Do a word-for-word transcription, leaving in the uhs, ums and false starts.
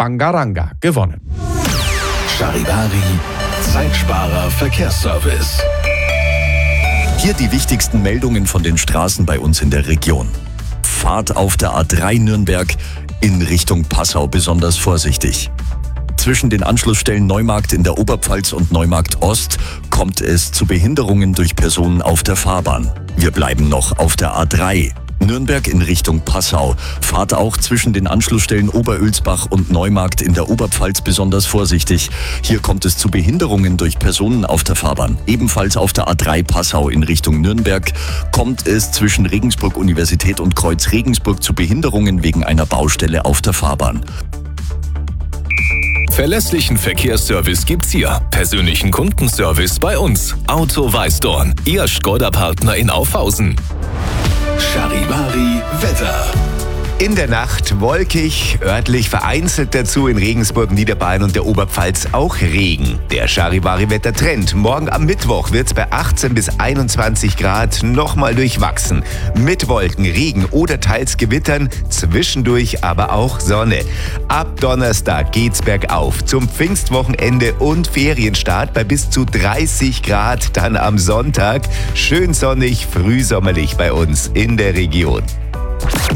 Bangaranga gewonnen. Charivari, Zeitsparer Verkehrsservice. Hier die wichtigsten Meldungen von den Straßen bei uns in der Region. Fahrt auf der A drei Nürnberg in Richtung Passau besonders vorsichtig. Zwischen den Anschlussstellen Neumarkt in der Oberpfalz und Neumarkt Ost kommt es zu Behinderungen durch Personen auf der Fahrbahn. Wir bleiben noch auf der A drei. Nürnberg in Richtung Passau. Fahrt auch zwischen den Anschlussstellen Oberölsbach und Neumarkt in der Oberpfalz besonders vorsichtig. Hier kommt es zu Behinderungen durch Personen auf der Fahrbahn. Ebenfalls auf der A drei Passau in Richtung Nürnberg kommt es zwischen Regensburg Universität und Kreuz Regensburg zu Behinderungen wegen einer Baustelle auf der Fahrbahn. Verlässlichen Verkehrsservice gibt's hier. Persönlichen Kundenservice bei uns. Auto Weißdorn, Ihr Škoda-Partner in Aufhausen. Charivari Wetter. In der Nacht wolkig, örtlich vereinzelt dazu in Regensburg, Niederbayern und der Oberpfalz auch Regen. Der Charivari-Wettertrend. Morgen am Mittwoch wird es bei achtzehn bis einundzwanzig Grad nochmal durchwachsen. Mit Wolken, Regen oder teils Gewittern, zwischendurch aber auch Sonne. Ab Donnerstag geht's bergauf zum Pfingstwochenende und Ferienstart bei bis zu dreißig Grad. Dann am Sonntag schön sonnig, frühsommerlich bei uns in der Region.